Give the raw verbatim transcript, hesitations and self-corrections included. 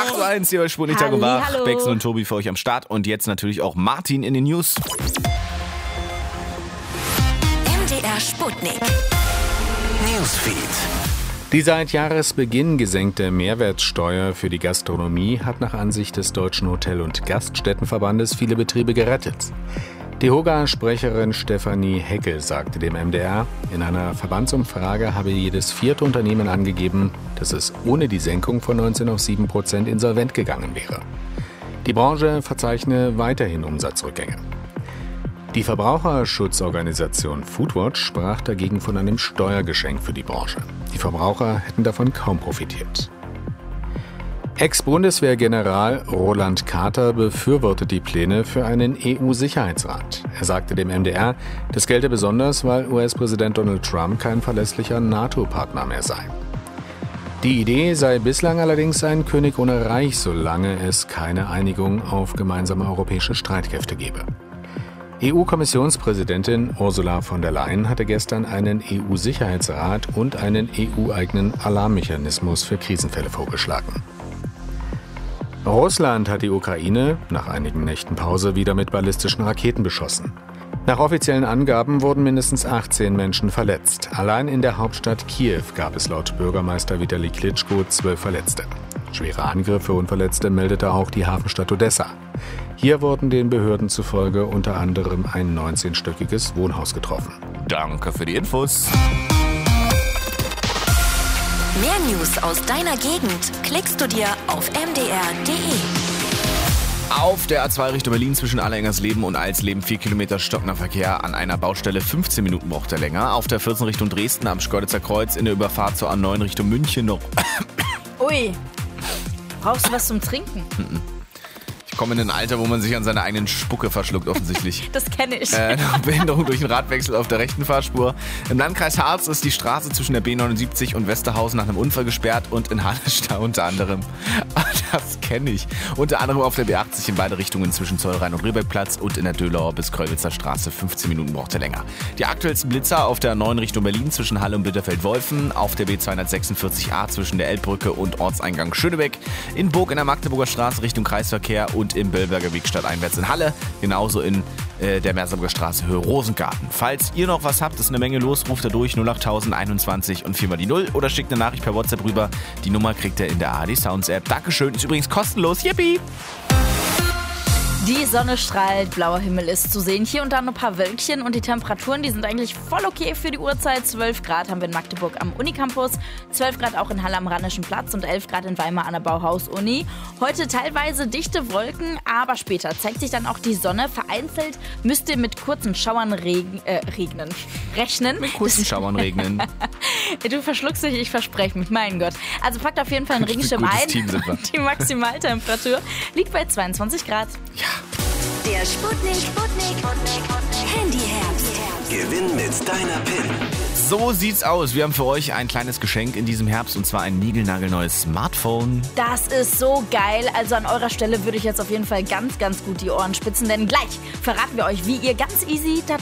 acht Uhr eins hier bei Sputnik Tag und Wach. Hallo. Bex und Tobi für euch am Start. Und jetzt natürlich auch Martin in den News. M D R Sputnik. Newsfeed. Die seit Jahresbeginn gesenkte Mehrwertsteuer für die Gastronomie hat nach Ansicht des Deutschen Hotel- und Gaststättenverbandes viele Betriebe gerettet. Die Hoga-Sprecherin Stefanie Heckel sagte dem M D R, in einer Verbandsumfrage habe jedes vierte Unternehmen angegeben, dass es ohne die Senkung von neunzehn auf sieben Prozent insolvent gegangen wäre. Die Branche verzeichne weiterhin Umsatzrückgänge. Die Verbraucherschutzorganisation Foodwatch sprach dagegen von einem Steuergeschenk für die Branche. Die Verbraucher hätten davon kaum profitiert. Ex-Bundeswehrgeneral Roland Carter befürwortet die Pläne für einen E U-Sicherheitsrat. Er sagte dem M D R, das gelte besonders, weil U S-Präsident Donald Trump kein verlässlicher NATO-Partner mehr sei. Die Idee sei bislang allerdings ein König ohne Reich, solange es keine Einigung auf gemeinsame europäische Streitkräfte gebe. E U-Kommissionspräsidentin Ursula von der Leyen hatte gestern einen E U-Sicherheitsrat und einen E U-eigenen Alarmmechanismus für Krisenfälle vorgeschlagen. Russland hat die Ukraine nach einigen Nächten Pause wieder mit ballistischen Raketen beschossen. Nach offiziellen Angaben wurden mindestens achtzehn Menschen verletzt. Allein in der Hauptstadt Kiew gab es laut Bürgermeister Vitali Klitschko zwölf Verletzte. Schwere Angriffe und Verletzte meldete auch die Hafenstadt Odessa. Hier wurden den Behörden zufolge unter anderem ein neunzehnstöckiges Wohnhaus getroffen. Danke für die Infos. Mehr News aus deiner Gegend klickst du dir auf m d r punkt d e. Auf der A zwei Richtung Berlin zwischen Allerengersleben und Alsleben vier Kilometer stockender Verkehr. An einer Baustelle fünfzehn Minuten braucht er länger. Auf der vierzehn Richtung Dresden am Schkeuditzer Kreuz in der Überfahrt zur A neun Richtung München noch. Ui, brauchst du was zum Trinken? Ich komme in ein Alter, wo man sich an seiner eigenen Spucke verschluckt, offensichtlich. Das kenne ich. Äh, Behinderung durch den Radwechsel auf der rechten Fahrspur. Im Landkreis Harz ist die Straße zwischen der B neunundsiebzig und Westerhausen nach einem Unfall gesperrt und in Hallestatt unter anderem. Das kenne ich. Unter anderem auf der B achtzig in beide Richtungen zwischen Zollrhein und Rehbeckplatz und in der Döllauer bis Kröllwitzer Straße fünfzehn Minuten braucht er länger. Die aktuellsten Blitzer auf der neun Richtung Berlin zwischen Halle und Bitterfeld-Wolfen, auf der B zweihundertsechsundvierzig A zwischen der Elbbrücke und Ortseingang Schönebeck, in Burg in der Magdeburger Straße Richtung Kreisverkehr und im Bellberger Weg stadteinwärts in Halle, genauso in äh, der Merseburger Straße Höhe Rosengarten. Falls ihr noch was habt, ist eine Menge los, ruft er durch null acht null eins eins und viermal die null oder schickt eine Nachricht per WhatsApp rüber. Die Nummer kriegt ihr in der A R D Sounds App. Dankeschön, ist übrigens kostenlos. Yippie! Die Sonne strahlt, blauer Himmel ist zu sehen. Hier und da ein paar Wölkchen und die Temperaturen, die sind eigentlich voll okay für die Uhrzeit. zwölf Grad haben wir in Magdeburg am Unicampus, zwölf Grad auch in Halle am Rheinischen Platz und elf Grad in Weimar an der Bauhaus-Uni. Heute teilweise dichte Wolken, aber später zeigt sich dann auch die Sonne. Vereinzelt müsst ihr mit kurzen Schauern regen, äh, regnen. Rechnen. Mit kurzen Schauern regnen. Du verschluckst dich, ich verspreche mich, mein Gott. Also packt auf jeden Fall einen Regenschirm ein. Team sind wir. Die Maximaltemperatur liegt bei zweiundzwanzig Grad. Ja. Der Sputnik, Sputnik, Handyherbst. Gewinn mit deiner P I N. So sieht's aus. Wir haben für euch ein kleines Geschenk in diesem Herbst und zwar ein niegelnagelneues Smartphone. Das ist so geil. Also an eurer Stelle würde ich jetzt auf jeden Fall ganz, ganz gut die Ohren spitzen, denn gleich verraten wir euch, wie ihr ganz easy da